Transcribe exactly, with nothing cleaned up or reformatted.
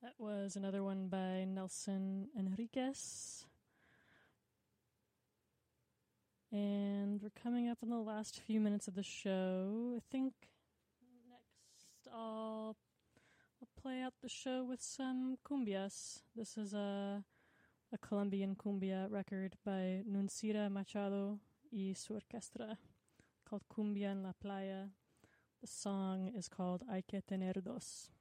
That was another one by Nelson Enriquez. And we're coming up in the last few minutes of the show. I think next I'll, I'll play out the show with some cumbias. This is a, a Colombian cumbia record by Nuncira Machado y su orquestra called Cumbia en la Playa. The song is called Hay que tener dos.